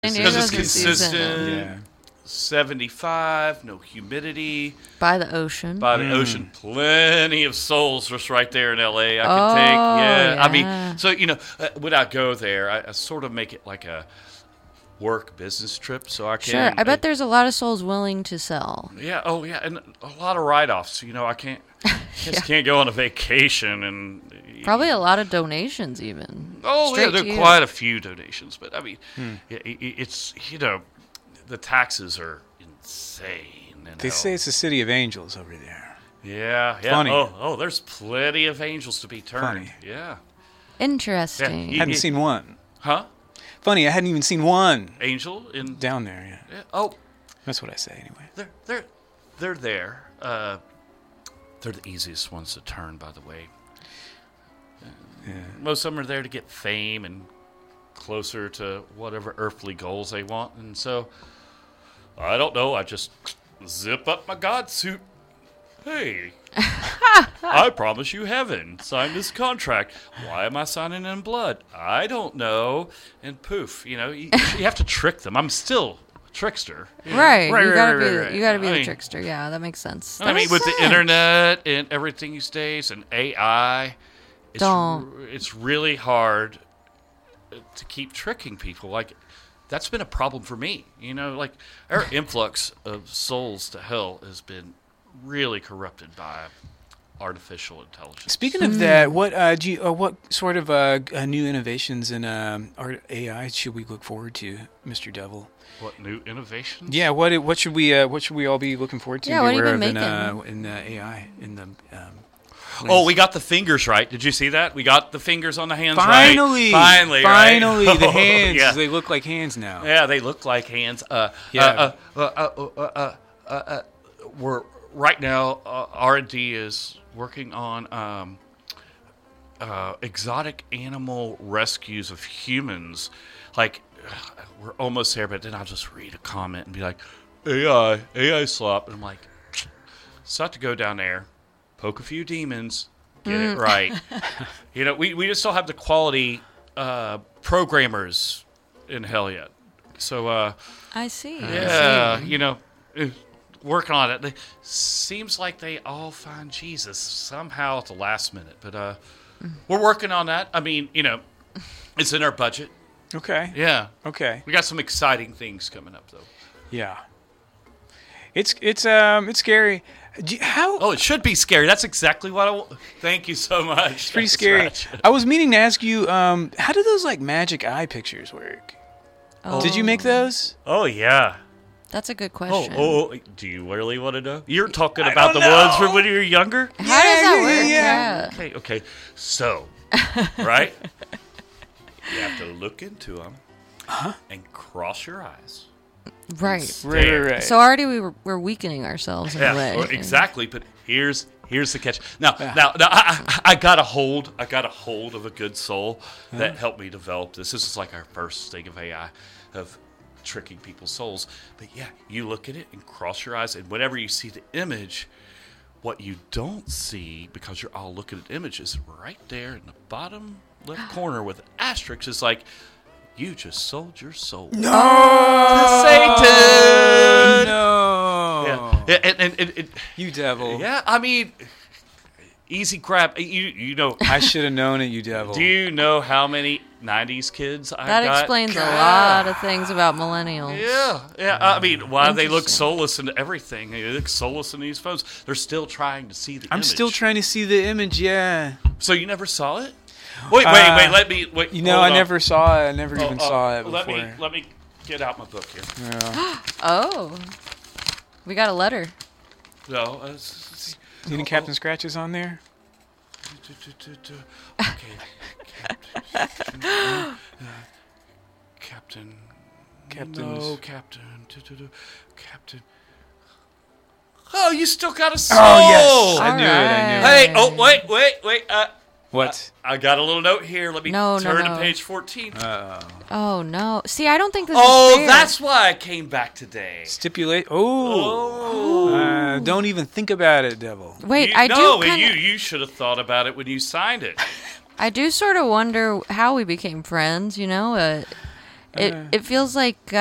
San Because it's Diego's a season. consistent. Yeah. 75, no humidity. By the ocean. By the ocean, plenty of souls just right there in LA. I Oh, could take. Yeah. I yeah. mean, so, when I go there, I sort of make it like a work business trip so I can. Sure. I bet there's a lot of souls willing to sell. Yeah. Oh, yeah. And a lot of write-offs. I can't. Just can't go on a vacation and. Probably a lot of donations, even. Oh, Straight yeah, there to are you. quite a few donations, but I mean, it's the taxes are insane. They say it's a city of angels over there. Yeah. Funny. Oh, there's plenty of angels to be turned. Funny. Yeah. Interesting. Yeah, Hadn't seen one. Huh? Funny, I hadn't even seen one Angel in. down there. Yeah, Yeah. Oh, that's what I say anyway. they're there. They're the easiest ones to turn, by the way. Yeah. Most of them are there to get fame and closer to whatever earthly goals they want. And so, I don't know. I just zip up my God suit. Hey, I promise you heaven. Sign this contract. Why am I signing in blood? I don't know. And poof, you have to trick them. I'm still a trickster. Right. You gotta be. Right. You gotta be I the mean- trickster. Yeah, that makes sense. I That mean, makes with sense. the internet and everything these days and AI, it's really hard to keep tricking people. Like, that's been a problem for me. Like, our influx of souls to hell has been really corrupted by artificial intelligence. Speaking of that, what sort of new innovations in art AI should we look forward to, Mr. Devil? What new innovations? Yeah, what should we all be looking forward to? Yeah, be what have you aware been of making? in AI in the Oh, we got the fingers right. Did you see that? We got the fingers on the hands finally, right. Finally, right? the Oh, hands. yeah. They look like hands now. Yeah, they look like hands. We're right now. R&D is working on exotic animal rescues of humans. Like, we're almost there, but then I'll just read a comment and be like, AI slop, and I'm like, so I have to go down there, poke a few demons, get it right. We just don't have the quality programmers in hell yet. So, I see. yeah, working on it. Seems like they all find Jesus somehow at the last minute. But we're working on that. I mean, it's in our budget. Okay. Yeah. Okay. We got some exciting things coming up, though. Yeah. It's scary. How? Oh, it should be scary. That's exactly what I want. Thank you so much. It's pretty scary. I was meaning to ask you, how do those magic eye pictures work? Oh, Did you make those? Oh, yeah. That's a good question. Oh, do you really want to know? You're talking I about the don't know. ones from when you were younger? How does that yeah, work? yeah. Okay. So, right? You have to look into them and cross your eyes. Right. Right. So already we're weakening ourselves in a way. well, exactly. But here's the catch. Now, I got a hold of a good soul that helped me develop this. This is like our first thing of AI, of tricking people's souls. But yeah, you look at it and cross your eyes, and whenever you see the image, what you don't see, because you're all looking at the image, is right there in the bottom left corner with an asterisk, is like, you just sold your soul to Satan. No. Yeah. And You devil. yeah, I mean, easy crap. You know. I should have known it, you devil. Do you know how many 90s kids I That got? explains a lot of things about millennials. Yeah. I mean, why they look Interesting. soulless in everything. They look soulless in these phones. They're still trying to see the I'm image. still trying to see the image, yeah. So you never saw it? Wait. Let me. Wait. You know, hold I on. never saw it. I never even Oh, saw it before. Let me get out my book here. Yeah. Oh. We got a letter. No. Any Captain Scratches on there? Okay. Captain. No, Captain. Captain. Oh, you still got a soul. Oh, yes. I All knew it. Hey, oh, wait. What? I got a little note here. Let me No, turn no. to page 14. Oh no. See, I don't think this Oh, is fair. that's why I came back today. Stipulate. Oh. Oh. Don't even think about it, devil. Wait, I do No, kinda, you should have thought about it when you signed it. I do sort of wonder how we became friends, It feels like